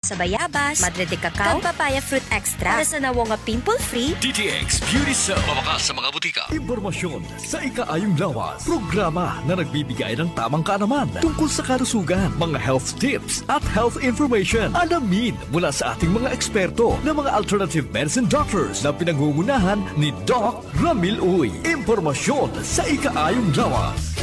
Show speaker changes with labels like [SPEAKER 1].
[SPEAKER 1] sa bayabas, madre de cacao, kag papaya fruit extra. Para sa nawo nga pimple-free,
[SPEAKER 2] DTX Beauty Soap. Mawakas sa mga butika.
[SPEAKER 3] Impormasyon sa ikaayong lawas. Programa na nagbibigay ng tamang kaalaman tungkol sa kalusugan, mga health tips at health information. Alamin mula sa ating mga eksperto na mga alternative medicine doctors na pinangungunahan ni Doc Ramil Uy. Impormasyon sa ikaayong lawas.